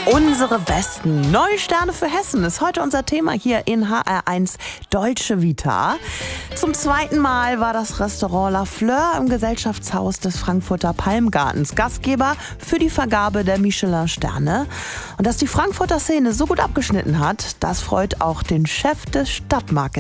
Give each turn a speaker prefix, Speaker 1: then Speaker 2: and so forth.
Speaker 1: Unsere besten 9 Sterne für Hessen ist heute unser Thema hier in HR1 Deutsche Vita. Zum 2. Mal war das Restaurant La Fleur im Gesellschaftshaus des Frankfurter Palmgartens Gastgeber für die Vergabe der Michelin-Sterne. Und dass die Frankfurter Szene so gut abgeschnitten hat, das freut auch den Chef des Stadtmarketings.